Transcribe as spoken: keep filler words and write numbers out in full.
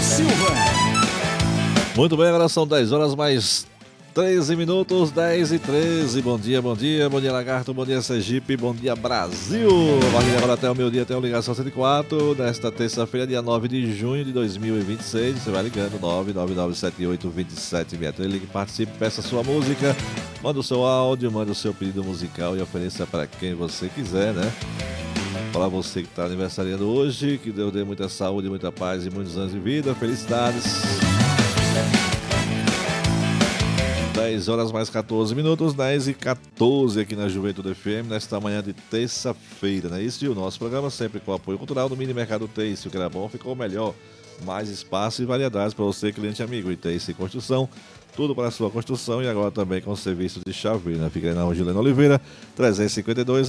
Silva. Muito bem, agora são dez horas mais treze minutos, dez e treze. Bom dia, bom dia, bom dia Lagarto, bom dia Sergipe, bom dia Brasil. Vale agora até o meu dia, até o Ligação cento e quatro, nesta terça-feira, dia nove de junho de dois mil e vinte e seis. Você vai ligando nove nove nove sete oito dois sete seis três. Ligue, participe, peça sua música, manda o seu áudio, manda o seu pedido musical e ofereça para quem você quiser, né? Para você que está aniversariando hoje, que Deus dê muita saúde, muita paz e muitos anos de vida, felicidades. dez horas mais quatorze minutos, dez e quatorze aqui na Juventude F M, nesta manhã de terça-feira, não é isso? E o nosso programa sempre com o apoio cultural do Mini Mercado Teice. O que era bom ficou melhor. Mais espaço e variedades para você, cliente amigo. E Teice Construção, tudo para a sua construção e agora também com serviço de chaveiro, né? Fica aí na rua Juliano Oliveira, trezentos e cinquenta e dois,